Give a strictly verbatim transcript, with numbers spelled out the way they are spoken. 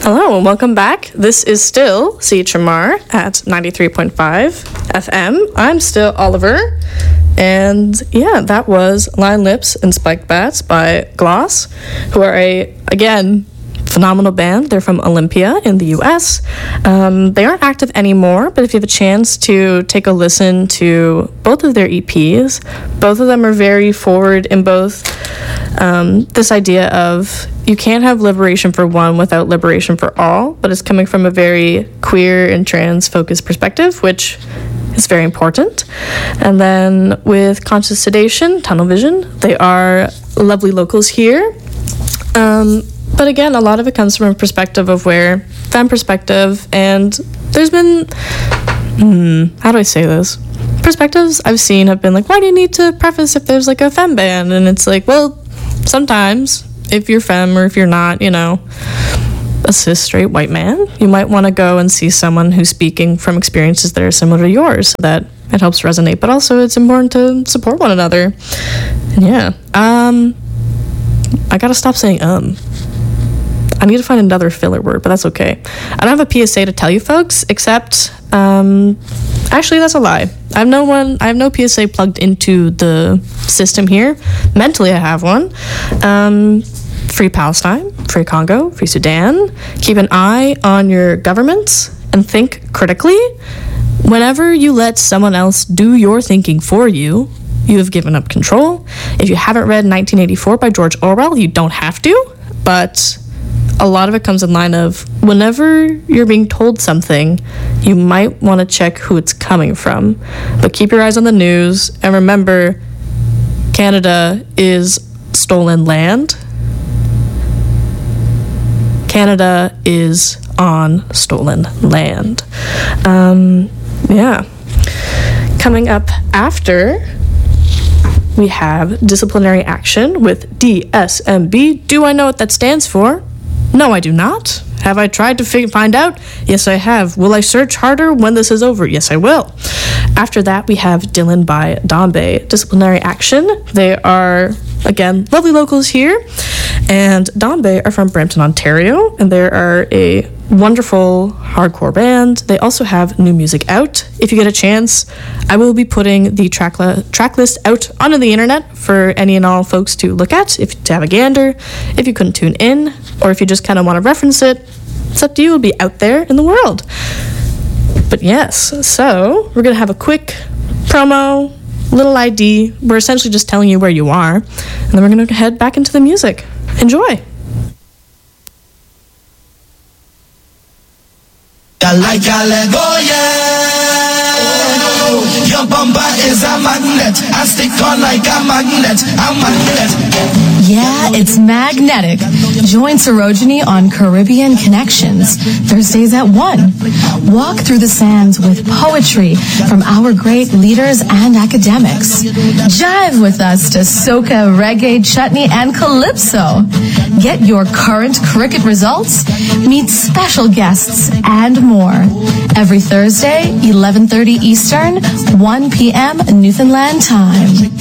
Hello and welcome back. This is still C H M R at ninety-three point five F M. I'm still Oliver. And yeah, that was Lion Lips and Spiked Bats by Gloss, who are a, again, phenomenal band. They're from Olympia in the U S. Um, they aren't active anymore, but if you have a chance to take a listen to both of their E Ps, both of them are very forward in both um, this idea of you can't have liberation for one without liberation for all, but it's coming from a very queer and trans-focused perspective, which is very important. And then with Conscious Sedation, Tunnel Vision, they are lovely locals here. Um, But again, a lot of it comes from a perspective of where, femme perspective, and there's been, hmm, how do I say this? Perspectives I've seen have been like, why do you need to preface if there's like a femme band? And it's like, well, sometimes if you're femme or if you're not, you know, a cis straight white man, you might want to go and see someone who's speaking from experiences that are similar to yours so that it helps resonate. But also it's important to support one another. And yeah, um, I gotta stop saying um. I need to find another filler word, but that's okay. I don't have a P S A to tell you folks, except, um, actually, that's a lie. I have no one, I have no P S A plugged into the system here. Mentally, I have one. Um, free Palestine, free Congo, free Sudan. Keep an eye on your governments and think critically. Whenever you let someone else do your thinking for you, you have given up control. If you haven't read nineteen eighty-four by George Orwell, you don't have to, but a lot of it comes in line of whenever you're being told something, you might want to check who it's coming from. But keep your eyes on the news, and remember, Canada is stolen land. Canada is on stolen land. Um, yeah. Coming up after, we have disciplinary action with D S M B. Do I know what that stands for? No, I do not. Have I tried to fig- find out? Yes, I have. Will I search harder when this is over? Yes, I will. After that, we have Dylan by Dombe. Disciplinary Action. They are, again, lovely locals here. And Dombe are from Brampton, Ontario. And they are a wonderful hardcore band. They also have new music out. If you get a chance, I will be putting the track, li- track list out onto the internet for any and all folks to look at, if to have a gander, if you couldn't tune in, or if you just kind of want to reference it. It's up to you. It'll be out there in the world. But yes, so we're going to have a quick promo, little I D. We're essentially just telling you where you are, and then we're going to head back into the music. Enjoy. I like I let go, yeah. Your bumper is a magnet. I stick on like a magnet. A magnet. Yeah, it's magnetic. Join Sorogeny on Caribbean Connections, Thursdays at one. Walk through the sands with poetry from our great leaders and academics. Jive with us to soca, reggae, chutney, and calypso. Get your current cricket results, meet special guests, and more. Every Thursday, eleven thirty Eastern, one p.m. Newfoundland time.